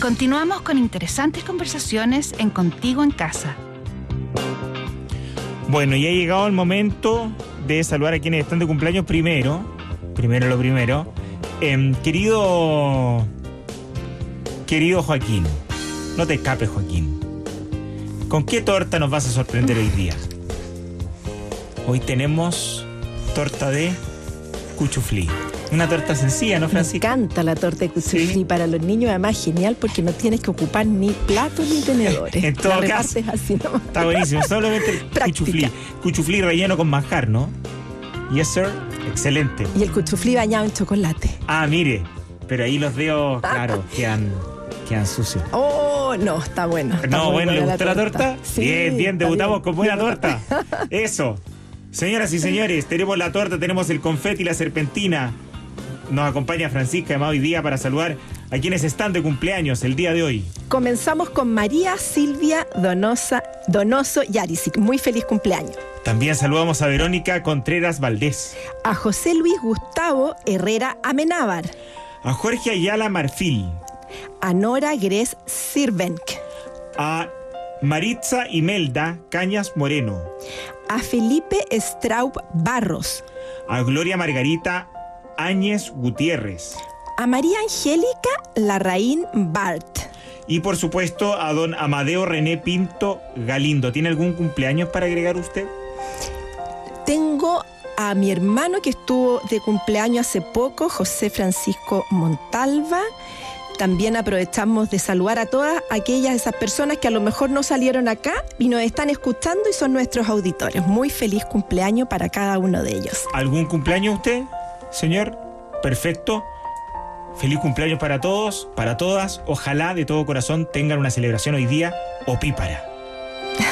Continuamos con interesantes conversaciones en Contigo en Casa. Bueno, ya ha llegado el momento de saludar a quienes están de cumpleaños primero lo primero. Querido Joaquín, no te escapes, Joaquín. ¿Con qué torta nos vas a sorprender hoy día? Hoy tenemos torta de cuchuflí. Una torta sencilla, ¿no, Francisca? Me encanta la torta de cuchuflí. ¿Sí? Para los niños además genial porque no tienes que ocupar ni platos ni tenedores. En todo caso, así nomás. Está buenísimo. Solamente el cuchuflí relleno con manjar, ¿no? Yes, sir. Excelente. Y el cuchuflí bañado en chocolate. Ah, mire. Pero ahí los dedos, claro, quedan sucios. Oh, no, está bueno. No, bueno, ¿le gustó la torta? Sí, bien, debutamos con buena torta. Eso. Señoras y señores, tenemos la torta, tenemos el confeti y la serpentina. Nos acompaña Francisca Amado hoy día para saludar a quienes están de cumpleaños el día de hoy. Comenzamos con María Silvia Donoso Yarisic. Muy feliz cumpleaños. También saludamos a Verónica Contreras Valdés. A José Luis Gustavo Herrera Amenábar. A Jorge Ayala Marfil. A Nora Gres Sirvenk. A Maritza Imelda Cañas Moreno. A Felipe Straub Barros. A Gloria Margarita Áñez Gutiérrez. A María Angélica Larraín Bart. Y por supuesto a don Amadeo René Pinto Galindo. ¿Tiene algún cumpleaños para agregar usted? Tengo a mi hermano que estuvo de cumpleaños hace poco, José Francisco Montalva. También aprovechamos de saludar a todas esas personas que a lo mejor no salieron acá y nos están escuchando y son nuestros auditores. Muy feliz cumpleaños para cada uno de ellos. ¿Algún cumpleaños usted, señor? Perfecto. Feliz cumpleaños para todos, para todas. Ojalá de todo corazón tengan una celebración hoy día opípara.